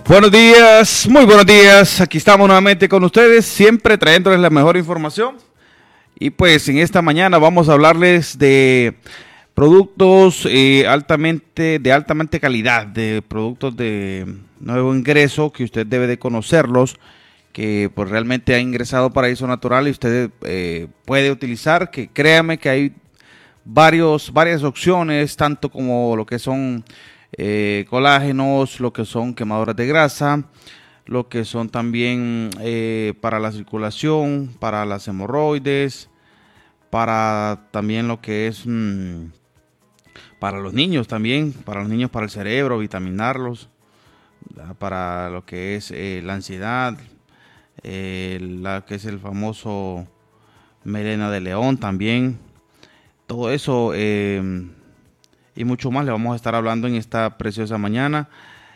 Buenos días, muy buenos días. Aquí estamos nuevamente con ustedes, siempre trayéndoles la mejor información. Y pues en esta mañana vamos a hablarles de productos de altamente calidad, de productos de nuevo ingreso que usted debe de conocerlos, que pues realmente ha ingresado Paraíso Natural y usted puede utilizar, que créame que hay varias opciones, tanto como lo que son colágenos, lo que son quemadoras de grasa, lo que son también para la circulación, para las hemorroides, para también lo que es para los niños también, para los niños, para el cerebro, vitaminarlos, para lo que es la ansiedad, la que es el famoso melena de león también, todo eso y mucho más le vamos a estar hablando en esta preciosa mañana.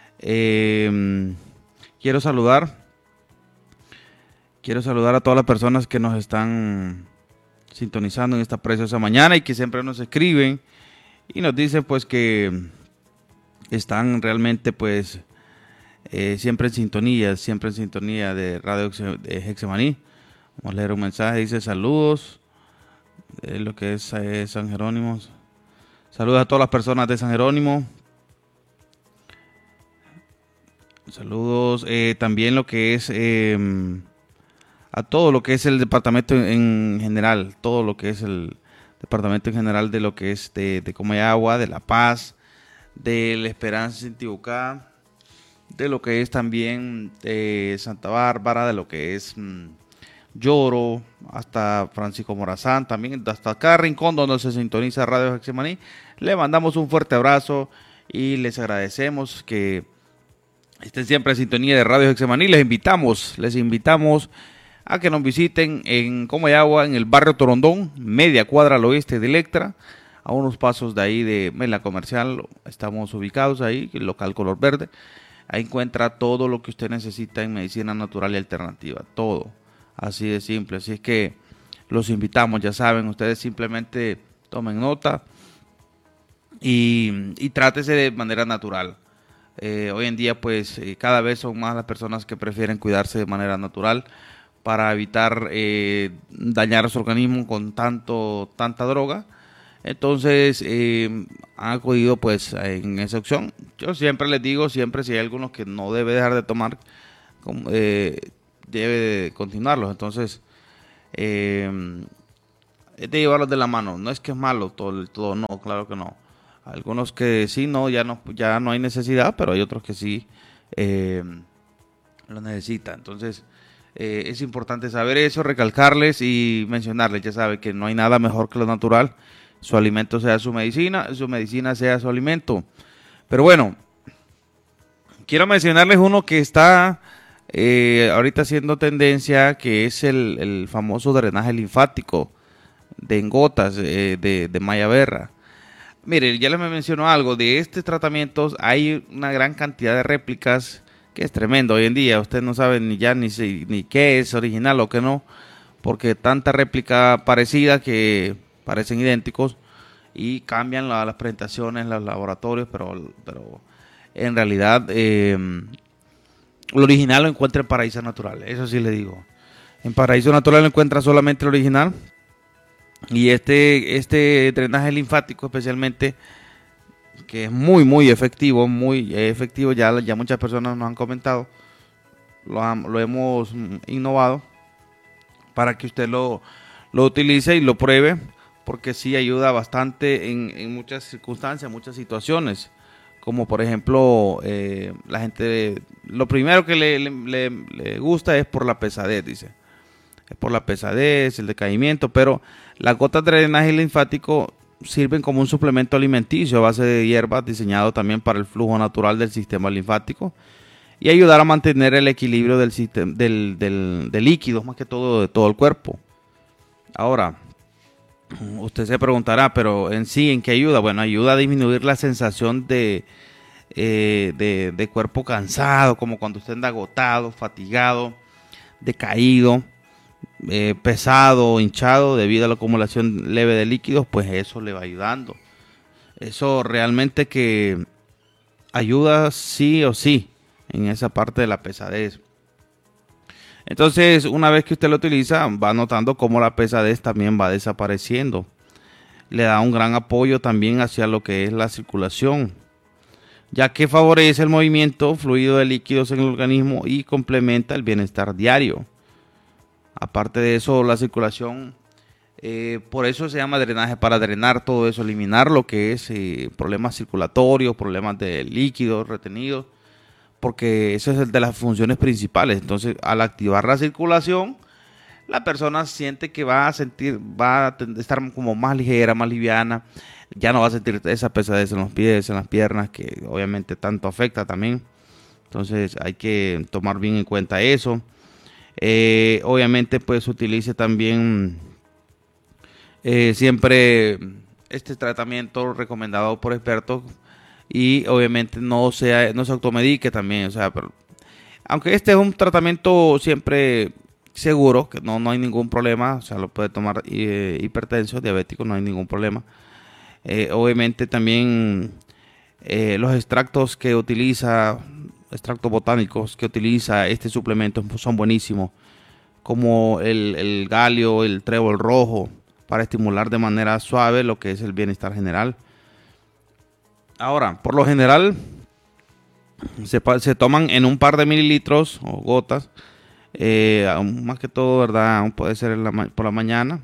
Quiero saludar a todas las personas que nos están sintonizando en esta preciosa mañana y que siempre nos escriben y nos dicen pues que están realmente pues siempre en sintonía de Radio de Hexemaní. Vamos a leer un mensaje, dice saludos, lo que es San Jerónimo. Saludos a todas las personas de San Jerónimo. Saludos también lo que es a todo lo que es el departamento en general, todo lo que es el departamento en general de lo que es de Comayagua, de La Paz, de La Esperanza, Sintibucá, de lo que es también Santa Bárbara, de lo que es Lloro, hasta Francisco Morazán, también hasta cada rincón donde se sintoniza Radio Hexemaní. Le mandamos un fuerte abrazo y les agradecemos que estén siempre en sintonía de Radio Hexemaní. Les invitamos a que nos visiten en Comayagua, en el barrio Torondón, media cuadra al oeste de Electra, a unos pasos de ahí de la comercial. Estamos ubicados ahí, el local color verde. Ahí encuentra todo lo que usted necesita en medicina natural y alternativa, todo. Así de simple, así es que los invitamos, ya saben, ustedes simplemente tomen nota y trátese de manera natural. Hoy en día pues cada vez son más las personas que prefieren cuidarse de manera natural para evitar dañar su organismo con tanta droga. Entonces han acudido pues en esa opción. Yo siempre les digo, si hay algunos que no debe dejar de tomar, debe de continuarlos. Entonces es de llevarlos de la mano. No es que es malo todo, no, claro que no. Algunos que sí, ya no hay necesidad, pero hay otros que sí lo necesitan. Entonces es importante saber eso, recalcarles y mencionarles. Ya saben que no hay nada mejor que lo natural. Su alimento sea su medicina sea su alimento. Pero bueno, quiero mencionarles uno que está ahorita haciendo tendencia, que es el famoso drenaje linfático en gotas de Maya Berra. Mire, ya les menciono algo, de este tratamiento hay una gran cantidad de réplicas, que es tremendo hoy en día. Usted no sabe ni qué es original o qué no, porque tanta réplica parecida que parecen idénticos y cambian las presentaciones en los laboratorios, pero en realidad lo original lo encuentra en Paraíso Natural, eso sí le digo. En Paraíso Natural lo encuentra solamente el original. Y este drenaje linfático especialmente, que es muy efectivo, ya muchas personas nos han comentado, lo hemos innovado para que usted lo utilice y lo pruebe, porque sí ayuda bastante en muchas circunstancias, muchas situaciones, como por ejemplo la gente, lo primero que le gusta es por la pesadez, dice. Es por la pesadez, el decaimiento, pero las gotas de drenaje linfático sirven como un suplemento alimenticio a base de hierbas, diseñado también para el flujo natural del sistema linfático y ayudar a mantener el equilibrio del sistema, del líquido, más que todo de todo el cuerpo. Ahora, usted se preguntará, pero en sí, ¿en qué ayuda? Bueno, ayuda a disminuir la sensación de cuerpo cansado, como cuando usted anda agotado, fatigado, decaído, pesado, hinchado debido a la acumulación leve de líquidos. Pues eso le va ayudando. Eso realmente que ayuda sí o sí. en esa parte de la pesadez. Entonces, una vez que usted lo utiliza, va notando cómo la pesadez también va desapareciendo. Le da un gran apoyo también hacia lo que es la circulación, ya que favorece el movimiento fluido de líquidos en el organismo y complementa el bienestar diario. Aparte de eso, la circulación, por eso se llama drenaje, para drenar todo eso, eliminar lo que es problemas circulatorios, problemas de líquidos retenidos, porque eso es el de las funciones principales. Entonces, al activar la circulación, la persona siente que va a estar como más ligera, más liviana, ya no va a sentir esa pesadez en los pies, en las piernas, que obviamente tanto afecta también. Entonces hay que tomar bien en cuenta eso. Obviamente pues utilice también siempre este tratamiento recomendado por expertos, y obviamente no se automedique también, o sea, aunque este es un tratamiento siempre seguro, que no hay ningún problema, o sea, lo puede tomar hipertenso, diabético, no hay ningún problema. Obviamente también los extractos botánicos que utiliza este suplemento son buenísimos, como el galio, el trébol rojo, para estimular de manera suave lo que es el bienestar general. Ahora, por lo general, se toman en un par de mililitros o gotas, más que todo, ¿verdad? Puede ser por la mañana,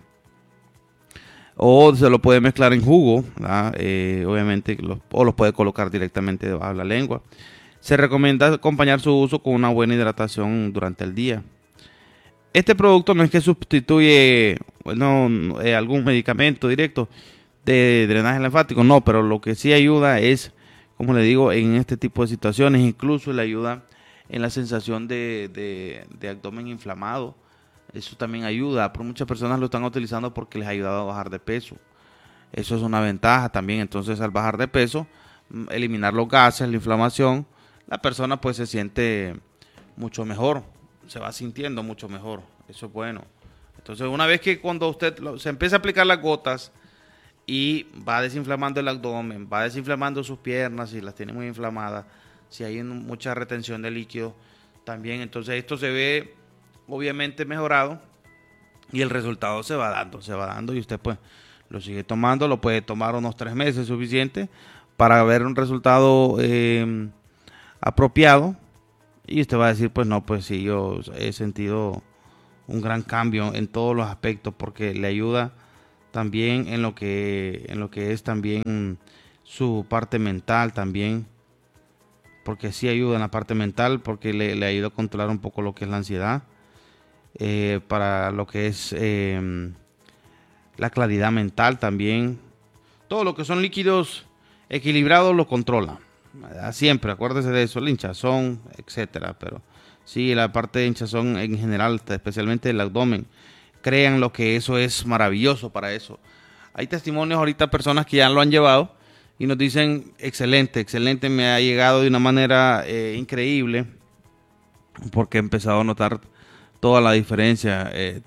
o se lo puede mezclar en jugo, obviamente, o los puede colocar directamente debajo de la lengua. Se recomienda acompañar su uso con una buena hidratación durante el día. Este producto no es que sustituye algún medicamento directo de drenaje linfático, no, pero lo que sí ayuda es, como le digo, en este tipo de situaciones, incluso le ayuda en la sensación de abdomen inflamado. Eso también ayuda, pero muchas personas lo están utilizando porque les ha ayudado a bajar de peso. Eso es una ventaja también. Entonces, al bajar de peso, eliminar los gases, la inflamación, la persona pues se siente mucho mejor, se va sintiendo mucho mejor. Eso es bueno. Entonces, una vez que cuando usted se empieza a aplicar las gotas y va desinflamando el abdomen, va desinflamando sus piernas si las tiene muy inflamadas, si hay mucha retención de líquido también, entonces esto se ve obviamente mejorado y el resultado se va dando y usted pues lo sigue tomando, lo puede tomar unos 3 meses suficiente para ver un resultado apropiado, y usted va a decir pues no, pues sí, yo he sentido un gran cambio en todos los aspectos, porque le ayuda también en lo que es también su parte mental también, porque sí ayuda en la parte mental, porque le ayuda a controlar un poco lo que es la ansiedad, para lo que es la claridad mental también. Todo lo que son líquidos equilibrados lo controla, siempre, acuérdese de eso, el hinchazón, etcétera. Pero sí, la parte de hinchazón en general, especialmente el abdomen, crean lo que eso es maravilloso para eso. Hay testimonios ahorita, personas que ya lo han llevado y nos dicen excelente, me ha llegado de una manera increíble, porque he empezado a notar toda la diferencia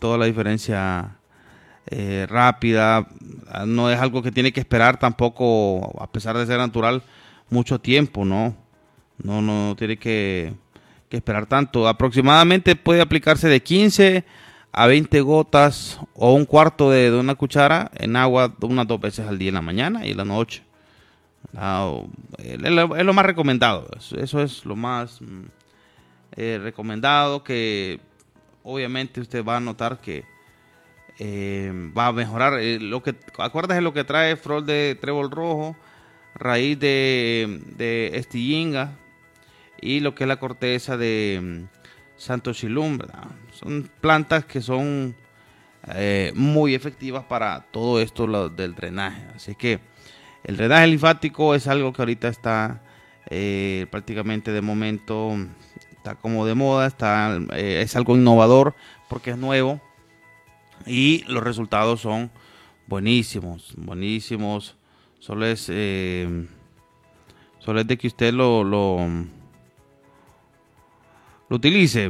rápida. No es algo que tiene que esperar tampoco, a pesar de ser natural, mucho tiempo, no tiene que esperar tanto. Aproximadamente puede aplicarse de 15 a 20 gotas o un cuarto de una cuchara en agua unas 2 veces al día, en la mañana y en la noche. Es lo más recomendado. Eso es lo más recomendado, que obviamente usted va a notar que va a mejorar. Acuérdate lo que trae flor de trébol rojo, raíz de estillinga y lo que es la corteza de Santo Chilum, ¿verdad? Son plantas que son muy efectivas para todo esto del drenaje. Así que el drenaje linfático es algo que ahorita está prácticamente de momento, está como de moda, es algo innovador porque es nuevo y los resultados son buenísimos. Solo es de que usted lo utilice.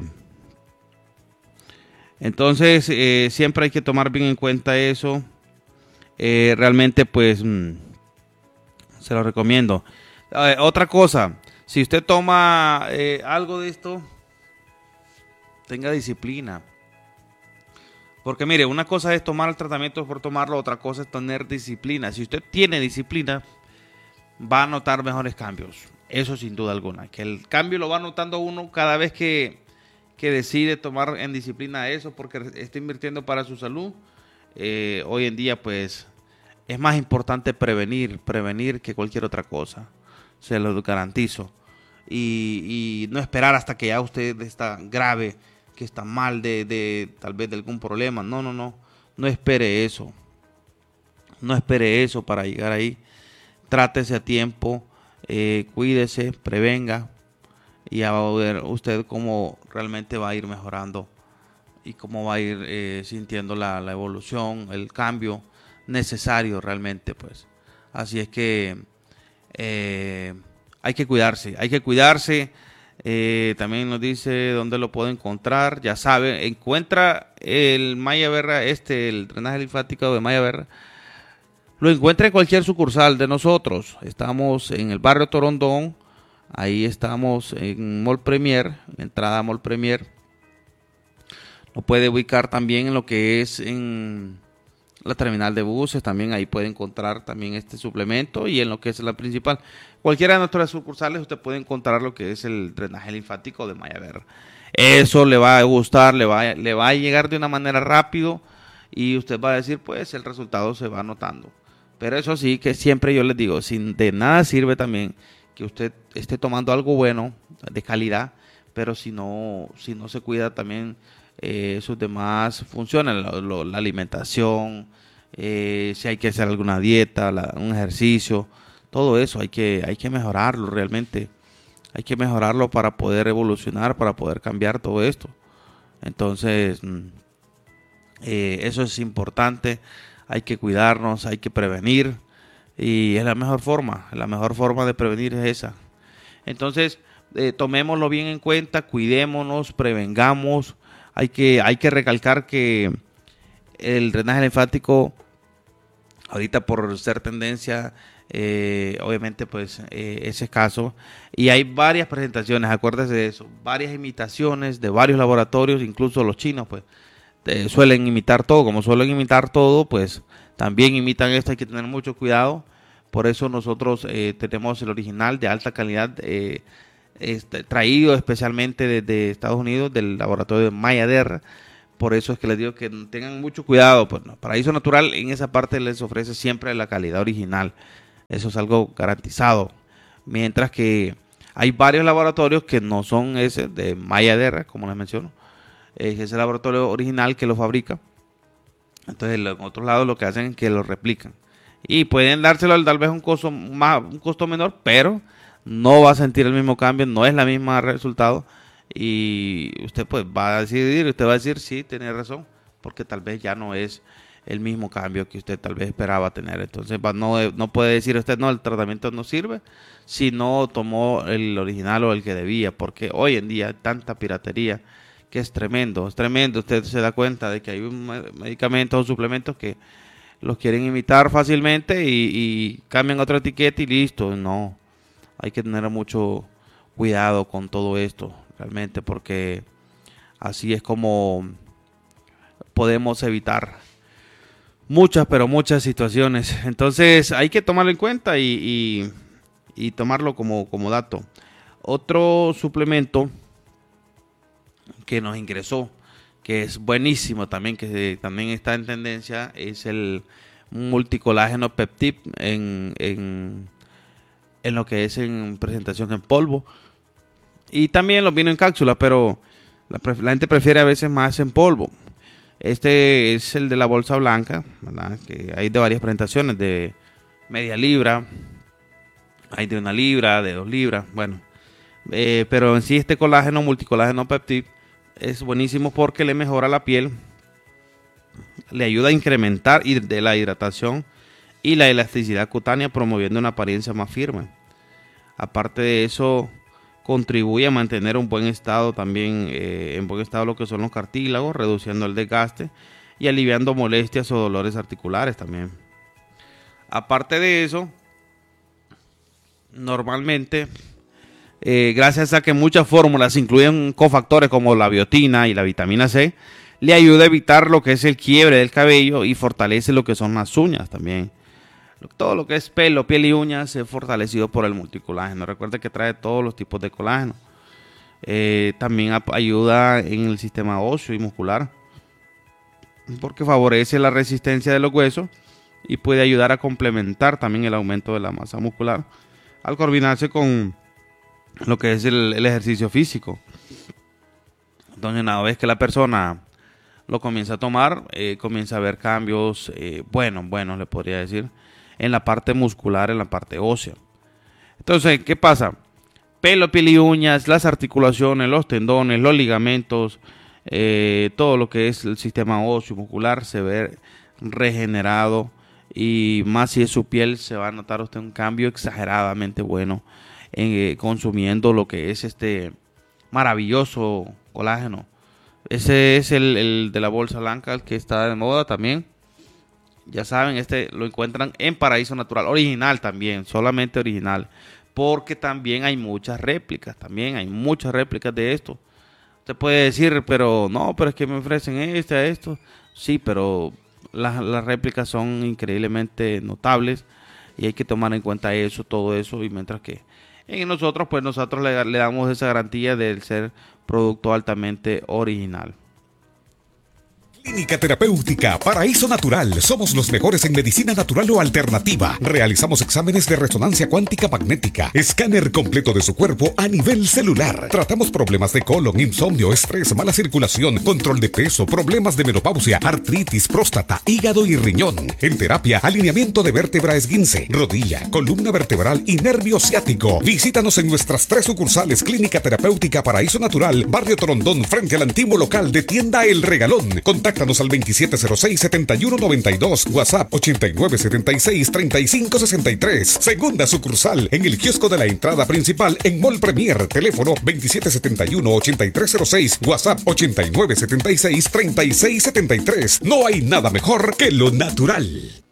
Entonces siempre hay que tomar bien en cuenta eso. Realmente pues se lo recomiendo. Otra cosa, Si usted toma algo de esto, tenga disciplina. Porque mire, una cosa es tomar el tratamiento por tomarlo, otra cosa es tener disciplina. Si usted tiene disciplina, va a notar mejores cambios. Eso sin duda alguna. Que el cambio lo va notando uno cada vez que decide tomar en disciplina eso, porque está invirtiendo para su salud. Hoy en día, pues, es más importante prevenir que cualquier otra cosa. Se lo garantizo. Y no esperar hasta que ya usted está grave, que está mal de tal vez de algún problema. No. No espere eso. No espere eso para llegar ahí. Trátese a tiempo, cuídese, prevenga. Y ya va a ver usted cómo realmente va a ir mejorando y cómo va a ir sintiendo la evolución, el cambio necesario realmente, pues. Así es que hay que cuidarse. También nos dice dónde lo puedo encontrar. Ya sabe, encuentra el Maya Berra, el drenaje linfático de Maya Berra. Lo encuentra en cualquier sucursal de nosotros. Estamos en el barrio Torondón. Ahí estamos en Mall Premier, la entrada a Mall Premier. Lo puede ubicar también en lo que es en la terminal de buses. También ahí puede encontrar también este suplemento y en lo que es la principal. Cualquiera de nuestras sucursales usted puede encontrar lo que es el drenaje linfático de Maya Berra. Eso le va a gustar, le va a llegar de una manera rápido y usted va a decir, pues el resultado se va notando. Pero eso sí, que siempre yo les digo, de nada sirve también que usted esté tomando algo bueno, de calidad, pero si no se cuida también sus demás funciones, la alimentación, si hay que hacer alguna dieta, un ejercicio, todo eso hay que mejorarlo realmente. Hay que mejorarlo para poder evolucionar, para poder cambiar todo esto. Entonces, eso es importante. Hay que cuidarnos, hay que prevenir. Y es la mejor forma de prevenir es esa. Entonces, tomémoslo bien en cuenta, cuidémonos, prevengamos. Hay que recalcar que el drenaje linfático, ahorita por ser tendencia, obviamente pues es escaso. Y hay varias presentaciones, acuérdese de eso, varias imitaciones de varios laboratorios, incluso los chinos pues suelen imitar todo. Como suelen imitar todo, pues también imitan esto, hay que tener mucho cuidado. Por eso nosotros tenemos el original de alta calidad, traído especialmente desde Estados Unidos, del laboratorio de Maya Berra. Por eso es que les digo que tengan mucho cuidado. Pues, no, Paraíso Natural en esa parte les ofrece siempre la calidad original. Eso es algo garantizado. Mientras que hay varios laboratorios que no son ese de Maya Berra, como les menciono. Es ese laboratorio original que lo fabrica. Entonces, en otros lados lo que hacen es que lo replican. Y pueden dárselo tal vez un costo menor, pero no va a sentir el mismo cambio, no es la misma resultado. Y usted pues va a decir sí, tiene razón, porque tal vez ya no es el mismo cambio que usted tal vez esperaba tener. Entonces no puede decir usted, no, el tratamiento no sirve si no tomó el original o el que debía, porque hoy en día hay tanta piratería que es tremendo. Usted se da cuenta de que hay medicamentos o suplementos que los quieren imitar fácilmente y cambian otra etiqueta y listo. No, hay que tener mucho cuidado con todo esto, realmente, porque así es como podemos evitar pero muchas situaciones. Entonces hay que tomarlo en cuenta y tomarlo como dato. Otro suplemento que nos ingresó, que es buenísimo también, que también está en tendencia, es el multicolágeno peptip en lo que es en presentación en polvo. Y también los vino en cápsula, pero la gente prefiere a veces más en polvo. Este es el de la bolsa blanca, ¿verdad? Que hay de varias presentaciones, de media libra, hay de 1 libra, de 2 libras, bueno. Pero en sí este colágeno, multicolágeno peptip, es buenísimo porque le mejora la piel, le ayuda a incrementar de la hidratación y la elasticidad cutánea, promoviendo una apariencia más firme. Aparte de eso, contribuye a mantener un buen estado también, en buen estado lo que son los cartílagos, reduciendo el desgaste y aliviando molestias o dolores articulares también. Aparte de eso, normalmente gracias a que muchas fórmulas incluyen cofactores como la biotina y la vitamina C, le ayuda a evitar lo que es el quiebre del cabello y fortalece lo que son las uñas también. Todo lo que es pelo, piel y uñas es fortalecido por el multicolágeno. Recuerda que trae todos los tipos de colágeno. También ayuda en el sistema óseo y muscular, porque favorece la resistencia de los huesos y puede ayudar a complementar también el aumento de la masa muscular al coordinarse con lo que es el ejercicio físico. Entonces, una vez que la persona lo comienza a tomar, comienza a ver cambios buenos, le podría decir, en la parte muscular, en la parte ósea. Entonces, ¿qué pasa? Pelo, piel y uñas, las articulaciones, los tendones, los ligamentos, todo lo que es el sistema óseo y muscular se ve regenerado, y más si es su piel, se va a notar usted un cambio exageradamente bueno consumiendo lo que es este maravilloso colágeno. Ese es el de la bolsa blanca, el que está de moda también. Ya saben, este lo encuentran en Paraíso Natural, original también, solamente original, porque también hay muchas réplicas, de esto. Usted puede decir, pero no, pero es que me ofrecen esto. Sí, pero las réplicas son increíblemente notables y hay que tomar en cuenta eso, todo eso, y mientras que en nosotros le damos esa garantía del ser producto altamente original. Clínica Terapéutica Paraíso Natural. Somos los mejores en medicina natural o alternativa. Realizamos exámenes de resonancia cuántica magnética, escáner completo de su cuerpo a nivel celular. Tratamos problemas de colon, insomnio, estrés, mala circulación, control de peso, problemas de menopausia, artritis, próstata, hígado y riñón. En terapia, alineamiento de vértebra esguince, rodilla, columna vertebral y nervio ciático. Visítanos en nuestras 3 sucursales. Clínica Terapéutica Paraíso Natural, Barrio Torondón, frente al antiguo local de Tienda El Regalón. Contáctanos al 2706-7192, WhatsApp 8976-3563. Segunda sucursal en el kiosco de la entrada principal en Mall Premier. Teléfono 2771-8306, WhatsApp 8976-3673. No hay nada mejor que lo natural.